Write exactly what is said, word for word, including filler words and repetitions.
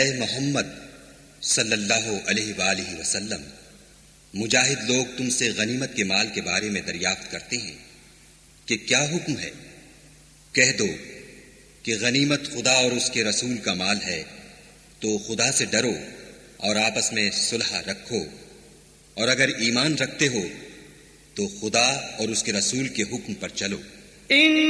ऐ मोहम्मद सल्लल्लाहु अलैहि वालिहि वसल्लम, मुजाहिद लोग तुमसे गनीमत के माल के बारे में दरियाफ्त करते हैं कि क्या हुक्म है। कह दो कि गनीमत खुदा और उसके रसूल का माल है, तो खुदा से डरो और आपस में सुलह रखो, और अगर ईमान रखते हो तो खुदा और उसके रसूल के हुक्म पर चलो।